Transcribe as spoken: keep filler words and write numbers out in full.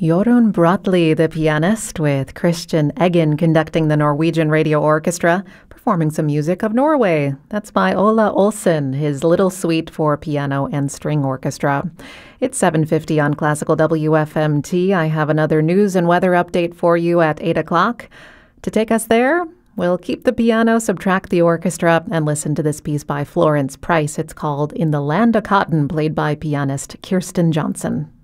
Jorunn Bratli, the pianist, with Christian Eggen conducting the Norwegian Radio Orchestra, performing some music of Norway. That's by Ola Olsen, his Little Suite for Piano and String Orchestra. It's seven fifty on Classical W F M T. I have another news and weather update for you at eight o'clock. To take us there, we'll keep the piano, subtract the orchestra, and listen to this piece by Florence Price. It's called In the Land o' Cotton, played by pianist Kirsten Johnson.